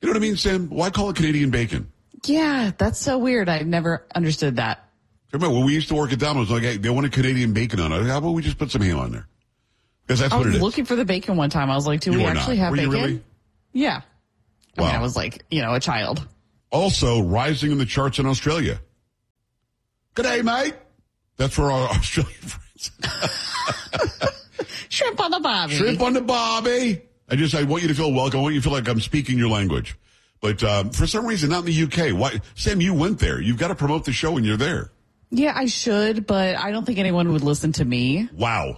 You know what I mean, Sam? Why call it Canadian bacon? Yeah, that's so weird. I've never understood that. Remember, when we used to work at Domino's, like, hey, they wanted Canadian bacon on it. How about we just put some ham on there? Because that's I what was it is. looking for the bacon one time. I was like, do You we were actually not. have Were you bacon? really? Yeah. I Wow. mean, I was like, you know, a child. Also, rising in the charts in Australia. Good day, mate. That's for our Australian friends. Shrimp on the barbie. Shrimp on the barbie. I just, I want you to feel welcome. I want you to feel like I'm speaking your language. But um, for some reason, not in the U K. Why, Sam, you went there. You've got to promote the show when you're there. Yeah, I should, but I don't think anyone would listen to me. Wow.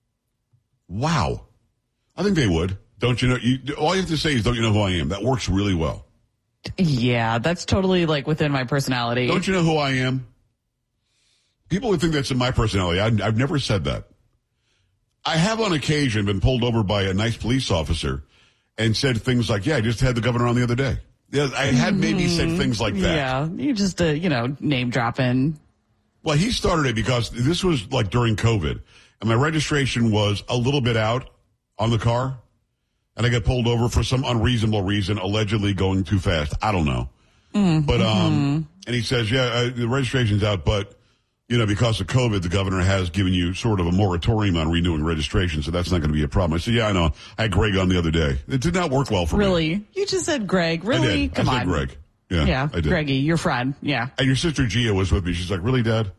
Wow. I think they would. Don't you know? You, all you have to say is, don't you know who I am? That works really well. Yeah, that's totally like within my personality. Don't you know who I am? People would think that's in my personality. I, I've never said that. I have on occasion been pulled over by a nice police officer and said things like, yeah, I just had the governor on the other day. Yeah, I had maybe said things like that. Yeah, you just, uh, you know, name dropping. Well, he started it because this was like during COVID, and my registration was a little bit out on the car, and I got pulled over for some unreasonable reason, allegedly going too fast. I don't know. Mm-hmm. But, um, and he says, yeah, uh, the registration's out, but, you know, because of COVID, the governor has given you sort of a moratorium on renewing registration, so that's not going to be a problem. I said, yeah, I know. I had Greg on the other day. It did not work well for really? me. Really? You just said Greg. Really? I did. Come I said on. Greg. Yeah, yeah, I did. Greggy, your friend. Yeah. And your sister Gia was with me. She's like, really, Dad?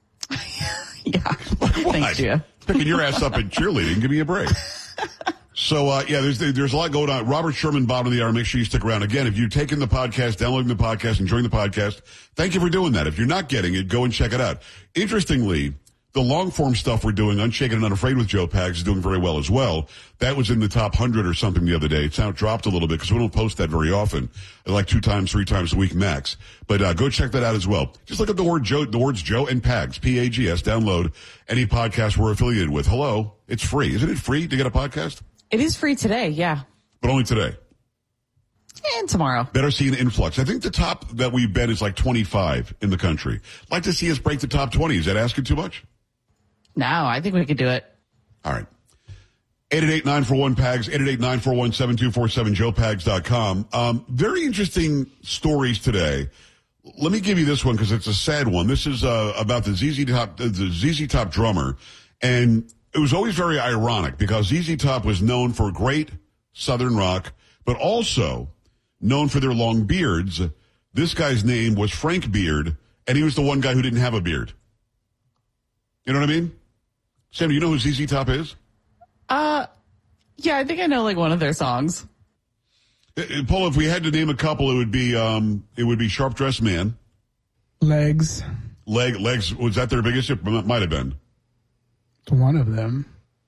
Yeah. What? Thanks, Gia. Picking your ass up at cheerleading. Give me a break. So, uh, yeah, there's there's a lot going on. Robert Sherman, bottom of the hour. Make sure you stick around. Again, if you're taking the podcast, downloading the podcast, enjoying the podcast, thank you for doing that. If you're not getting it, go and check it out. Interestingly, the long-form stuff we're doing, Unshaken and Unafraid with Joe Pags, is doing very well as well. That was in the top one hundred or something the other day. It's now dropped a little bit because we don't post that very often, like two times, three times a week max. But uh, go check that out as well. Just look up the word Joe, the words Joe and Pags, P A G S. Download any podcast we're affiliated with. Hello, it's free. Isn't it free to get a podcast? It is free today, yeah. But only today. And tomorrow. Better see an influx. I think the top that we've been is like twenty-five in the country. Like to see us break the top twenty. Is that asking too much? No, I think we could do it. All right. eight eight eight, nine four one, P A G S, eight eight eight, nine four one, seven two four seven, joe pags dot com. Um, very interesting stories today. Let me give you this one because it's a sad one. This is uh, about the Z Z Top, the Z Z Top drummer. And it was always very ironic because Z Z Top was known for great Southern rock, but also known for their long beards. This guy's name was Frank Beard, and he was the one guy who didn't have a beard. You know what I mean? Sam, do you know who Z Z Top is? Uh, yeah, I think I know like one of their songs. Uh, Paul, if we had to name a couple, it would be um, it would be Sharp Dressed Man. Legs. Leg Legs, was that their biggest hit? M- Might have been. One of them.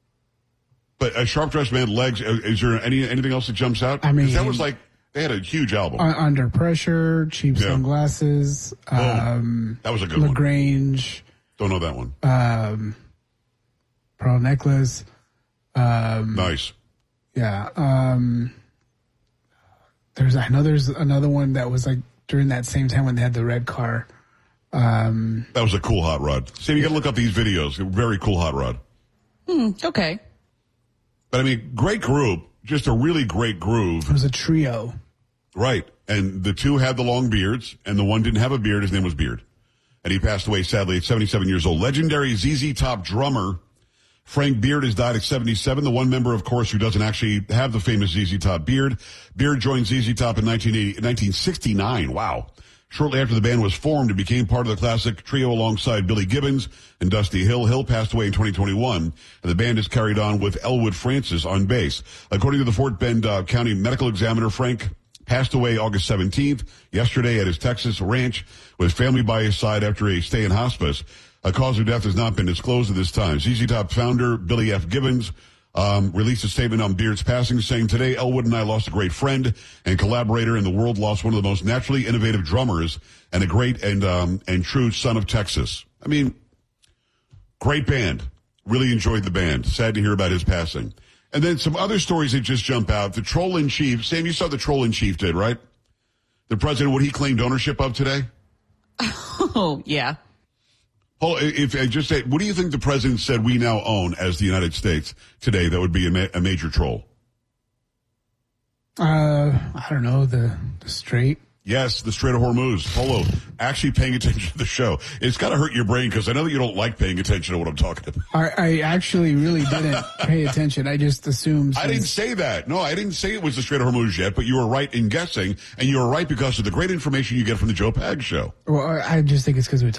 But a Sharp Dressed Man, Legs, uh, is there any anything else that jumps out? I mean, 'cause that was like, they had a huge album. Uh, Under Pressure, Cheap Yeah. Sunglasses. Um, that was a good LaGrange, one. Don't know that one. Um, Pearl Necklace. Um, nice. Yeah. Um, there's, I know there's another one that was like during that same time when they had the red car. Um, That was a cool hot rod. Sam, you got to look up these videos. Very cool hot rod. Hmm, okay. But I mean, great group. Just a really great groove. It was a trio. Right. And the two had the long beards, and the one didn't have a beard. His name was Beard. And he passed away, sadly, at seventy-seven years old. Legendary Z Z Top drummer Frank Beard has died at seventy-seven. The one member, of course, who doesn't actually have the famous Z Z Top beard. Beard joined Z Z Top in nineteen sixty-nine. Wow. Shortly after the band was formed, it became part of the classic trio alongside Billy Gibbons and Dusty Hill. Hill passed away in twenty twenty-one, and the band is carried on with Elwood Francis on bass. According to the Fort Bend uh, County Medical Examiner, Frank passed away August seventeenth, yesterday at his Texas ranch, with his family by his side after a stay in hospice. A cause of death has not been disclosed at this time. Z Z Top founder Billy F. Gibbons Um, released a statement on Beard's passing saying, today Elwood and I lost a great friend and collaborator, and the world lost one of the most naturally innovative drummers and a great and um, and true son of Texas. I mean, great band. Really enjoyed the band. Sad to hear about his passing. And then some other stories that just jump out. The Troll-in-Chief. Sam, you saw the Troll-in-Chief did, right? The president, what he claimed ownership of today? Oh, yeah. Paul, if I just say, what do you think the president said we now own as the United States today that would be a, ma- a major troll? Uh, I don't know, the, the Strait. Yes, the Strait of Hormuz. Polo, actually paying attention to the show. It's got to hurt your brain because I know that you don't like paying attention to what I'm talking about. I, I actually really didn't pay attention. I just assumed. I didn't say that. No, I didn't say it was the Strait of Hormuz yet, but you were right in guessing, and you were right because of the great information you get from the Joe Pags Show. Well, I just think it's because we